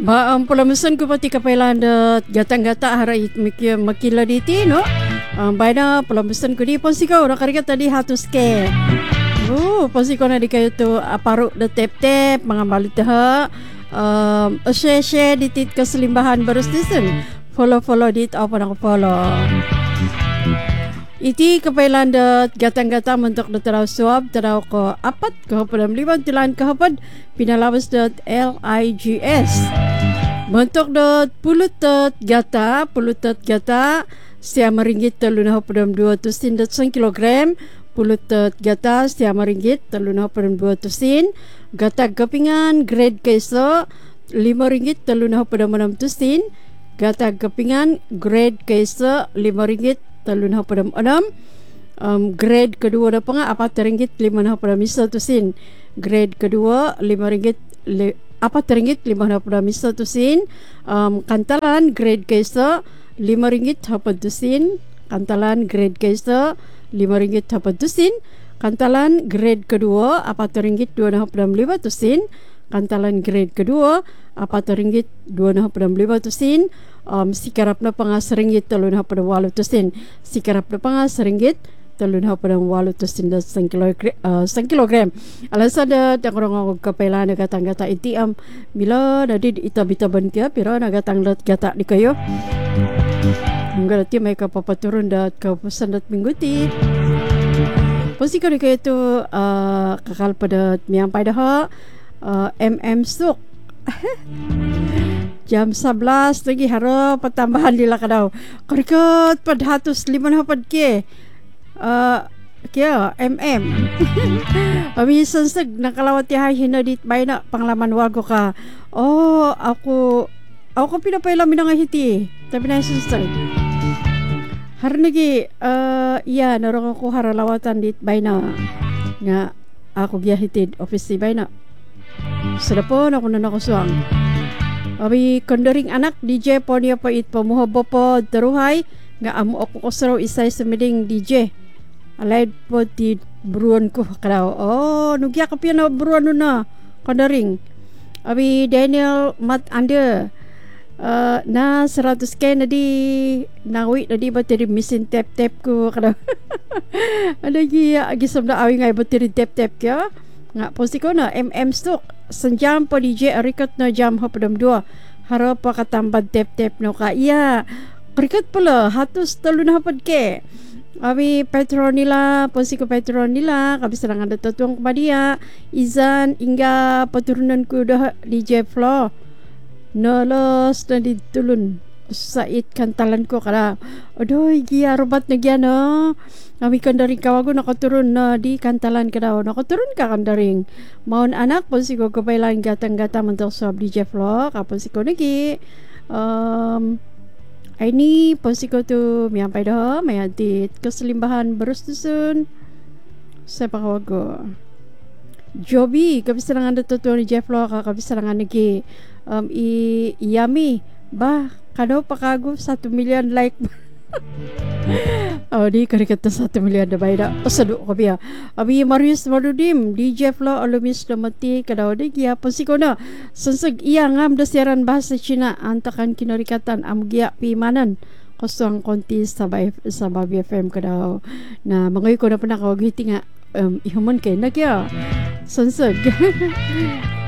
Pulamusan ko pati kapailan dat gatang-gata harait makila diti no. Baina pulamusan ko di pon sikaw nakarikat tadi hatus ke. Pon sikaw na di kayo to aparuk da tep-tep mga balita. Share ditit keselimbahan barus disen. Follow dit apa nak follow. Iti kapailan dat gatang-gata mentok da teraw suab teraw ko apat kahapadam liban tilan kahapad pinalawas dat LIGS. Bentuk dat pulutat gata setiap ringgit telunah padam 200 dat 1 kilogram. Pulutat gata setiap ringgit telunah padam 200. Gata gapingan grade keso 5 ringgit telunah padam 600. Gata gapingan grade keso 5 ringgit telunah padam 6. Grade kedua ada panga apa ringgit 5 padam 100. Grade kedua 5 ringgit apa ringgit 5 padam 100. Kantalan grade keso 5 ringgit 100. Kantalan grade keso 5 ringgit 100. Kantalan grade kedua apa ringgit 2 padam 500. Kantalan grade kedua apa ringgit 2 padam 500. Sikarapna panga seringgit telunah padam 800. Sikarapna panga seringgit telunah padam 800 dan 1 kilogram. Alasan da orang kapailan gata-gata itiam bila dadi ita-bita bantia pira nagatang gata di kayo. Hingga dati may kapapaturun dat kapusan dat minggu ti. Pasti kalau kayo tu kakal pada miampai dah Suk. Jam 11 lagi haro patambahan lila kadaw. Korikot pad 105 hapad ke. Kaya Ami senseg nakalawat yahay hinadit bay na panglaman wago ka. Ako pinapailam minang hiti. Tapi na senseg. Har lagi iya narong ako haralawatan dit bay na. Nga ako giyahitid office bay na. Sedapon ako na nakusuang. Abi kondoring anak DJ po niya pa pamuhabo po daruhay nga amo ako kusaraw isay sumiding DJ. Alay po ti bruan ko kadaw. Nugya ka piya na bruan na kondoring. Abi Daniel Mat Under na 100k na di nawi na di ba tiri misin tap ko kadaw. Ada gisam na awi ngay ba tiri tap kya? Nga po si ko na Suk senjam po DJ arikat na jam hapadam 2 harap pa katambad tep no ka iya arikat pala hatus talun hapad ke abi Petronila po si ko Petronila kabis lang ada tatuang kebadia izan hingga paturunan ko dah DJ Flo nolos na ditulun Said kantalan ko kada adoy giya robat na giya no kami kandaring kawago nakaturun na di kantalan kada nakaturun ka kandaring maun anak pon si ko kapailan gatang-gata mentok sob DJ Flo kapon si ko nagi ini pon si ko tu miampai dah mayatit keselimbahan berus dusun saya pakawago Joby kabisalangan da tutuan ni DJ Flo kabisalangan nagi Yami bah kado pakago 1 million like. Di karikat 1 million da bayda. Sadu ko biya. Abi Marius Madudim DJ Flo alumis damati kadaw de giya pasikona. Senseg iya ngam da siaran bahasa Cina antakan kinarikatan amgia pimanan. Kosong konti sabay FM kadaw. Na mangoy ko na panakawag hiti nga ihuman kay nagya. Senseg.